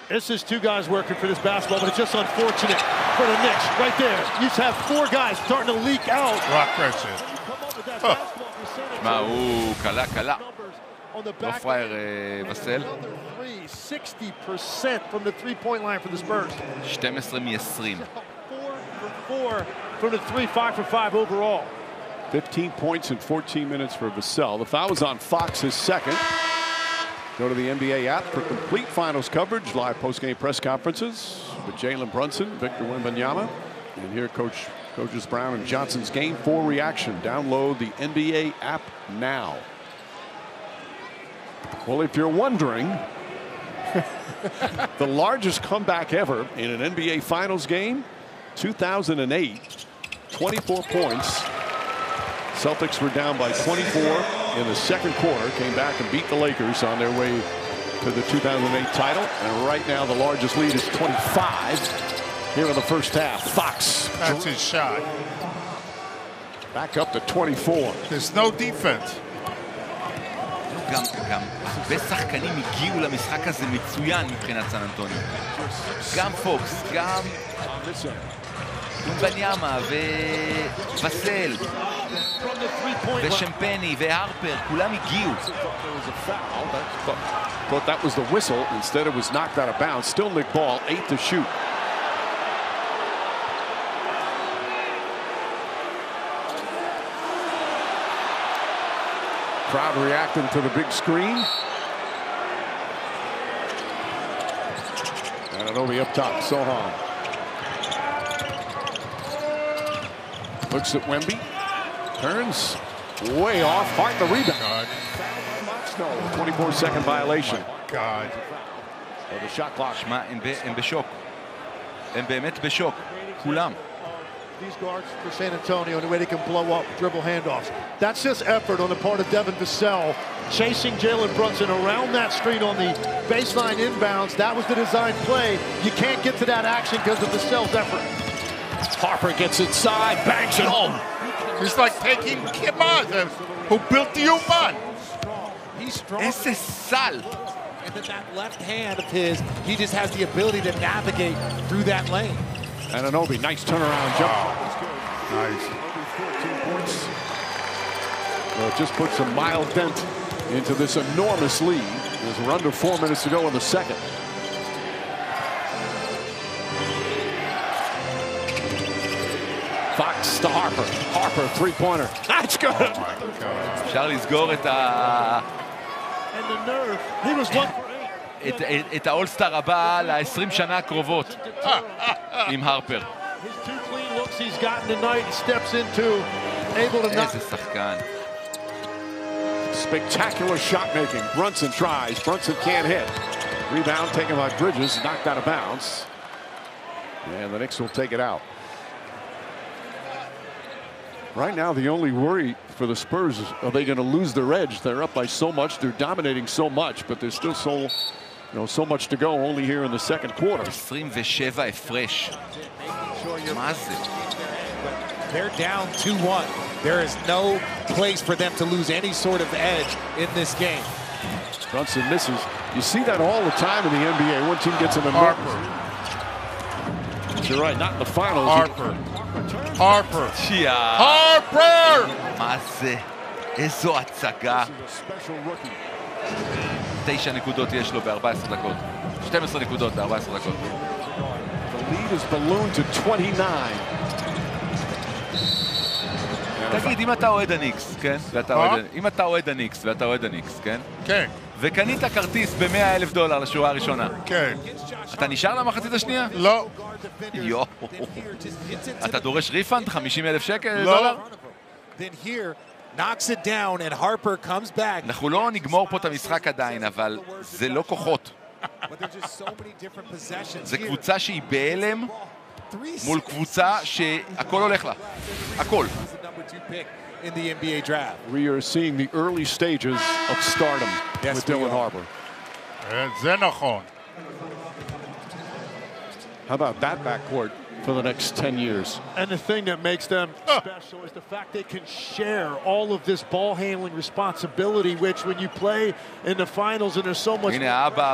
This is two guys working for this basketball, but it's just unfortunate for the Knicks. Right there, you just have four guys starting to leak out. Rock pressure. מה, הוא קלה. לא פרייר וסל. 60% from the three-point line for the Spurs. 12 מ-20. 4 from the 3, 5 for 5 overall. 15 points in 14 minutes for Vassell. The foul was on Fox, his second. Go to the NBA app for complete finals coverage, live post-game press conferences with Jalen Brunson, Victor Wembanyama, and here Coaches Brown and Johnson's Game 4 reaction. Download the NBA app now. Well, if you're wondering, the largest comeback ever in an NBA Finals game, 2008, 24 points. Celtics were down by 24 in the second quarter, came back and beat the Lakers on their way to the 2008 title. And right now the largest lead is 25 here in the first half. Fox. That's his shot. Back up to 24. There's no defense. גם הרבה שחקנים הגיעו למשחק הזה מצוין מבחינת סן אנטוניו. גם פוקס, גם ומבניאמה ווסל ושמפני והרפר, כולם הגיעו. Thought that was the whistle. Instead it was knocked out of bounds. Still Nick Ball, 8 to shoot. Crowd reacting to the big screen. Anunoby up top, Sohan. Looks at Wemby. Turns. Way off. Hart the rebound. No, 24-second violation. God. So the shot clock. שמע, הם בשוק. הם באמת בשוק. כולם. These guards for San Antonio, the way they can blow up, dribble handoffs. That's just effort on the part of Devin Vassell, chasing Jalen Brunson around that screen on the baseline inbounds. That was the design play. You can't get to that action because of Vassell's effort. Harper gets inside, bangs it home. It's like taking Kimaz, who built the U-Bahn. He's strong. איזה סל. And then that left hand of his, he just has the ability to navigate through that lane. Anunoby, nice turnaround jump. Nice. 14 points. Well, it just puts a mild dent into this enormous lead as we're under 4 minutes to go in the second. Fox to Harper. Harper, three-pointer. That's good. Oh my God. אפשר לסגור את ה... And the nerve. He was 1 for 8. את האולסטאר הבא ל-20 שנה הקרובות עם הרפר. His 2 clean looks he's gotten tonight, he steps into, able to knock. איזה שחקן. Spectacular shot making. Brunson tries. Brunson can't hit. Rebound taken by Bridges, knocked out of bounds. And the Knicks will take it out. Right now, the only worry for the Spurs is, are they going to lose their edge? They're up by so much. They're dominating so much, but there's still so much to go only here in the second quarter. 27 הפרש. מה זה? They're down 2-1. There is no place for them to lose any sort of edge in this game. Brunson misses. You see that all the time in the NBA. One team gets him in Harper. You're right, not in the finals. Harper. Harper. יא. Harper! מה זה? איזו הצגה. 9 נקודות יש לו ב-14 דקות. 12 נקודות ב-14 דקות. The lead is ballooned to 29. תגיד, אם אתה אוהד הניקס, כן? אם אתה אוהד הניקס ואתה אוהד הניקס, כן? כן. וקנית כרטיס ב$100,000 לשורה הראשונה. כן. אתה נשאר למחצית השנייה? לא. יואו. אתה דורש ריפנד? 50,000 שקל? לא. Then here, knocks it down and Harper comes back. אנחנו לא נגמור פה את המשחק עדיין, אבל זה לא כוחות. זה קבוצה שהיא בהלם מול קבוצה שהכל הולך לה. הכל. In the NBA draft. We are seeing the early stages of stardom with Dylan Harper. זה נכון. How about that backcourt for the next 10 years? And the thing that makes them special is the fact they can share all of this ball handling responsibility, which when you play in the finals and there's so much... הנה האבא